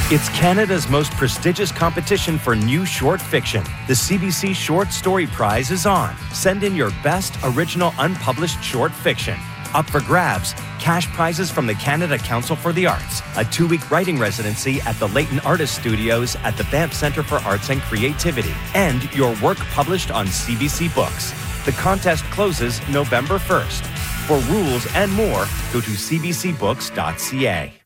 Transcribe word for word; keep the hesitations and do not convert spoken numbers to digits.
It's Canada's most prestigious competition for new short fiction. The C B C Short Story Prize is on. Send in your best original unpublished short fiction. Up for grabs, cash prizes from the Canada Council for the Arts, a two-week writing residency at the Leighton Artist Studios at the Banff Centre for Arts and Creativity, and your work published on C B C Books. The contest closes November first. For rules and more, go to c b c books dot c a.